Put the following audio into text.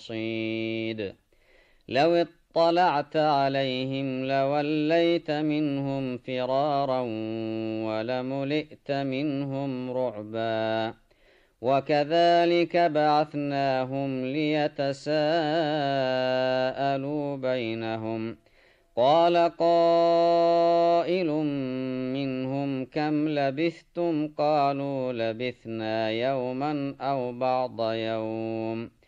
صيد لو اطلعت عليهم لوليت منهم فرارا ولملئت منهم رعبا وكذلك بعثناهم ليتساءلوا بينهم قال قائل منهم كم لبثتم قالوا لبثنا يوما أو بعض يوم